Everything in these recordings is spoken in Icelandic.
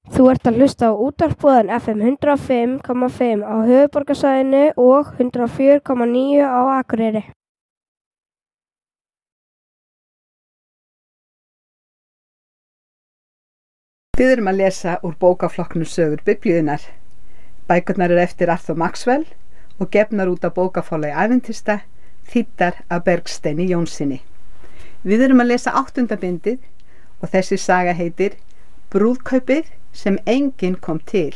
Þú ert að hlusta á útvarpsboðan FM 105,5 á höfuðborgarsvæðinu og 104,9 á Akureyri. Við erum að lesa úr bókaflokknum Sögur Biblíunnar. Bækurnar eru eftir Arthur Maxwell og gefnar út af bókaforlagi Ævintista, þýddar af Bergsteini Jónssyni. Við erum að lesa 8. bindið og þessi saga heitir Brúðkaupið sem enginn kom til.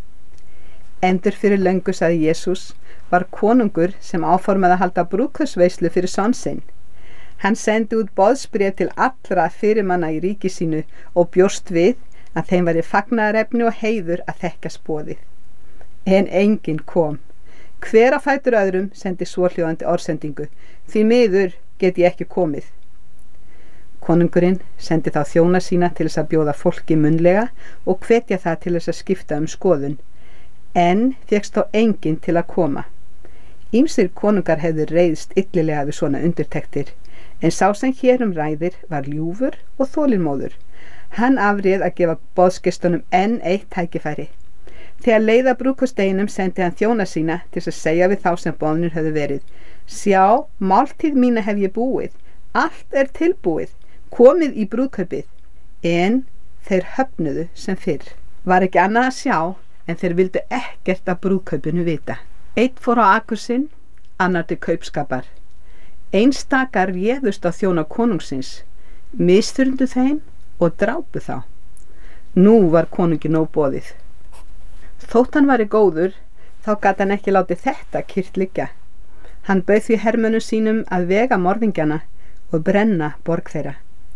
Endur fyrir löngu, sagði Jesús, var konungur sem áformaði að halda brúðkaupsveislu fyrir son sinn. Hann sendi út boðsbréf til allra fyrirmanna í ríki sínu og bjóst við að þeim væri fagnaðarefni og heiður að þekkjast boðið. En enginn kom. Hver á fætur öðrum sendi svohljóðandi orðsendingu: því miður get ég ekki komið. Konungurinn sendi þá þjóna sína til þess að bjóða fólki munnlega og hvetja það til þess að skipta skoðun. En fékkst þó enginn til að koma. Ýmsir konungar hefðu reiðst illilega við svona undirtektir, en sá sem hér ræðir var ljúfur og þolinmóður. Hann afréð að gefa boðsgestunum enn eitt tækifæri. Þegar leið að brúðkaupsdeginum sendi hann þjóna sína til að segja við þá sem boðnir höfðu verið: sjá, máltíð mína hef ég búið, allt er tilbúið, komið í brúðkaupið. En þeir höfnuðu sem fyrr. Var ekki annað að sjá en þeir vildu ekkert af brúðkaupinu vita. Einn fór á akur sinn, annar til kaupskapar. Einstakar réðust á þjóna konungsins, misþyrndu þeim og drápu þá. Nú var konungi nóg boðið. Þótt hann væri góður, þá gat hann ekki látið þetta kyrrt liggja. Hann bauð því hermönnum sínum að vega morðingjana og brenna borg þeirra.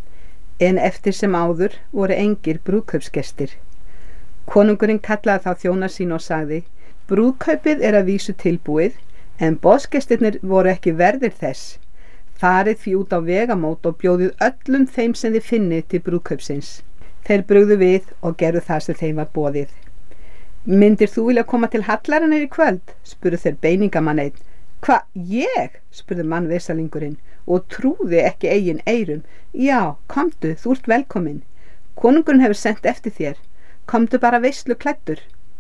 En eftir sem áður voru engir brúðkaupsgestir. Konungurinn kallaði þá þjóna sína og sagði: brúðkaupið er að vísu tilbúið, en boðsgestirnir voru ekki verðir þess. Farið því út á vegamót og bjóðið öllum þeim sem þið finnið til brúðkaupsins. Þeir brugðu við og gerðu það sem þeim var boðið. Myndir þú vilja koma til hallarinnar í kvöld? Spurðu þeir beiningamann einn. Hva, ég? Spurði mannvesalingurinn og trúði ekki eigin eyrum. Já, komdu, þú ert velkomin. Konungurinn hefur sendt eftir þér. Komdu bara veislu klæddur.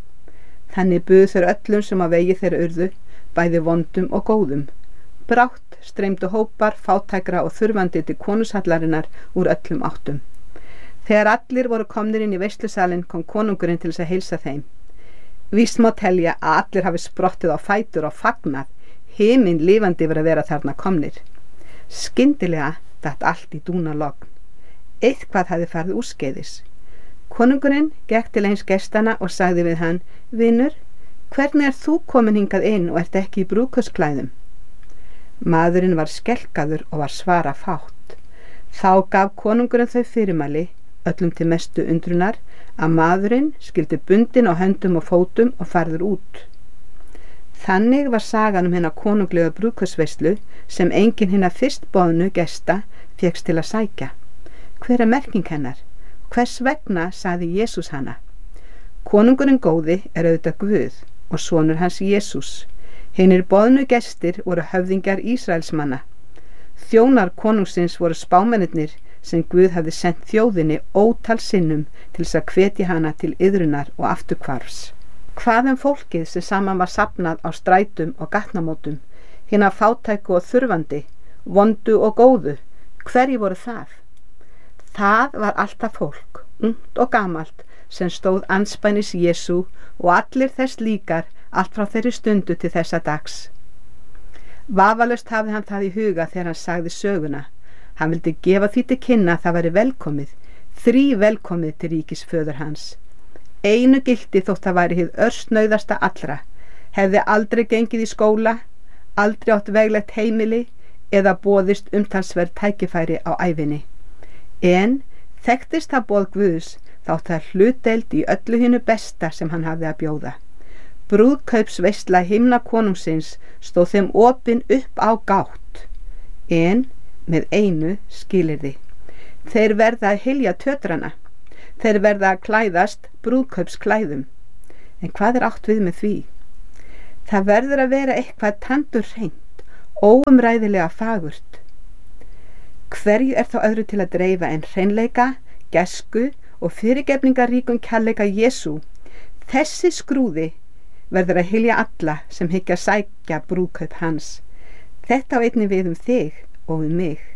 Þannig buðu þeir öllum sem að vegi þeirra urðu, bæði vondum og góðum. Brátt streymdu hópar fátækra og þurfandi til konungshallarinnar úr öllum áttum. Þegar allir voru komnir inn í veislusalinn kom konungurinn til þess að heilsa þeim. Víst má telja að allir hafi sprottið á fætur og fagnað, himinn lifandi yfir að vera þarna komnir. Skyndilega datt allt í dúnalogn. Eitthvað hafði farið úrskeiðis. Konungurinn gekk til eins gestana og sagði við hann: vinur, hvernig er þú komin hingað inn og ert ekki í brúðkaupsklæðum? Maðurinn var skelkaður og var svara fátt. Þá gaf konungurinn þau fyrirmæli, öllum til mestu undrunar, að maðurinn skyldi bundinn á höndum og fótum og farður út. Þannig var sagan hina konunglega brúðkaupsveislu sem enginn hina fyrst boðnu gesta fékkst til að sækja. Hver er merking hennar? Hvers vegna sagði Jesús hana? Konungurinn góði er auðvitað Guð og sonur hans Jesús. Hinir boðnu gestir voru höfðingjar Ísraelsmanna. Þjónar konungsins voru spámennirnir sem Guð hafði sendt þjóðinni ótal sinnum til þess að hvetja hana til iðrunar og afturhvarfs. Hvað fólkið sem saman var safnað á strætum og gatnamótum, hina fátæku og þurfandi, vondu og góðu, hverju voru það? Það var alltaf fólk, ungt og gamalt, sem stóð andspænis Jesú og allir þess líkar allt frá þeirri stundu til þessa dags. Vafalaust hafði hann það í huga þegar hann sagði söguna. Hann vildi gefa því til kynna að það væri velkomið, velkomið til ríkis föður hans. Einu gildi þótt það væri hið örsnauðasta allra, hefði aldrei gengið í skóla, aldrei átt veglegt heimili eða boðist umtalsverð tækifæri á ævinni. En þekktist það boð Guðs þátt það hlutdeild í öllu hinu besta sem hann hafði að bjóða. Brúðkaupsveisla himna konungsins stóð þeim opin upp á gátt, en með einu skilyrði. Þeir verða að hylja tötrana. Þeir verða að klæðast brúðkaupsklæðum. En hvað er átt við með því? Það verður að vera eitthvað tandurhreint, óumræðilega fagurt. Hverju er þá öðru til að dreifa en hreinleika, gæsku og fyrirgefningaríkum kærleika Jesú, þessi skrúði verður að hylja alla sem hyggja sækja brúðkaup hans. Þetta á einnig við þig og mig.